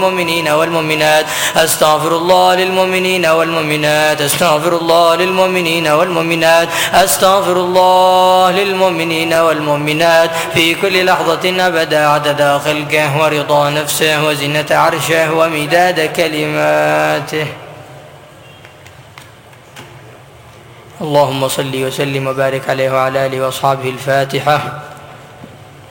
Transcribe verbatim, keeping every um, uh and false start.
للمؤمنين والمؤمنات أستغفر الله للمؤمنين والمؤمنات أستغفر الله للمؤمنين والمؤمنات أستغفر الله للمؤمنين والمؤمنات في كل لحظة أبدا عدد خلقه ورضا نفسه وزنة عرشه ومداد كلماته. اللهم صل وسلم وبارك عليه وعلى آله وأصحابه. الفاتحة.